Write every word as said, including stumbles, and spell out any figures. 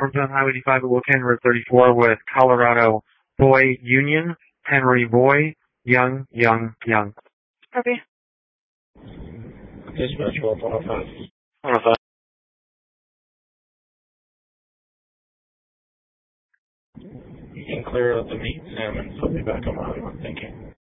Northbound Highway eighty-five at Wilkin, Route thirty-four with Colorado Boy Union, Henry Boy, Young, Young, Young. Copy. Dispatch one oh five. one oh five. You can clear out the meat salmon, so I'll be back on my one. Thank you.